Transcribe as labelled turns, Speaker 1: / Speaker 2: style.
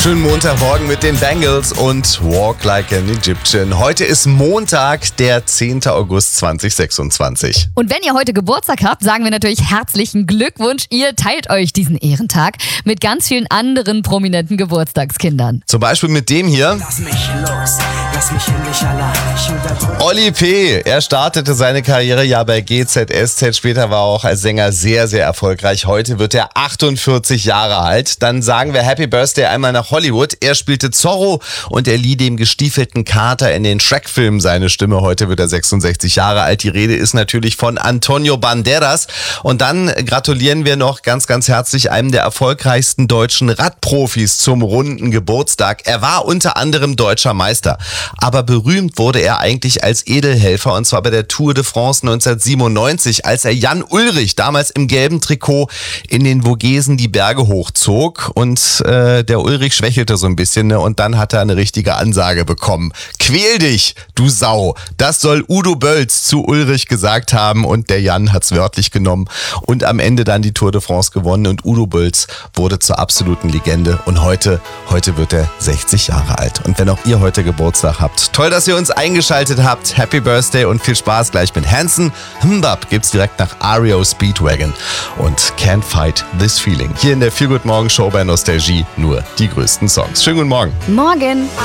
Speaker 1: Schönen Montagmorgen mit den Bengals und Walk Like an Egyptian. Heute ist Montag, der 10. August 2026.
Speaker 2: Und wenn ihr heute Geburtstag habt, sagen wir natürlich herzlichen Glückwunsch. Ihr teilt euch diesen Ehrentag mit ganz vielen anderen prominenten Geburtstagskindern.
Speaker 1: Zum Beispiel mit dem hier.
Speaker 3: Lass mich los, lass mich nicht allein.
Speaker 1: Olli P. Er startete seine Karriere ja bei GZSZ. Später war er auch als Sänger sehr, sehr erfolgreich. Heute wird er 48 Jahre alt. Dann sagen wir Happy Birthday einmal nach Hollywood. Er spielte Zorro und er lieh dem gestiefelten Kater in den Shrek-Filmen seine Stimme. Heute wird er 66 Jahre alt. Die Rede ist natürlich von Antonio Banderas. Und dann gratulieren wir noch ganz, ganz herzlich einem der erfolgreichsten deutschen Radprofis zum runden Geburtstag. Er war unter anderem deutscher Meister. Aber berühmt wurde er eigentlich als Edelhelfer, und zwar bei der Tour de France 1997, als er Jan Ullrich damals im gelben Trikot in den Vogesen die Berge hochzog. Und der Ullrich schwächelte so ein bisschen, ne? Und dann hat er eine richtige Ansage bekommen. Quäl dich, du Sau. Das soll Udo Bölz zu Ullrich gesagt haben, und der Jan hat's wörtlich genommen und am Ende dann die Tour de France gewonnen, und Udo Bölz wurde zur absoluten Legende, und heute wird er 60 Jahre alt. Und wenn auch ihr heute Geburtstag habt, toll, dass ihr uns eingeschaltet habt. Happy Birthday und viel Spaß gleich mit Hanson. Mbab gibt's direkt nach REO Speedwagon und Can't Fight This Feeling. Hier in der Feel Good Morgen Show bei Nostalgie nur die größten Songs. Schönen guten Morgen.
Speaker 2: Morgen.